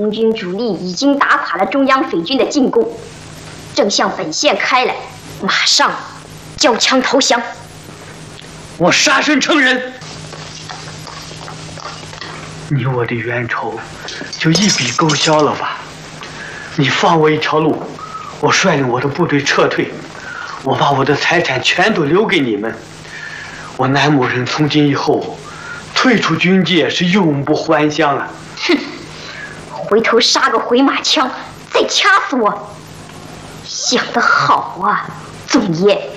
红军主力已经打垮了中央匪军的进攻，正向本线开来，马上交枪投降。 我杀身成仁，你我的冤仇就一笔勾销了吧？你放我一条路，我率领我的部队撤退，我把我的财产全都留给你们。我南牧人从今以后退出军界，是永不还乡啊！ 哼，回头杀个回马枪，再掐死我！想得好啊，总爷！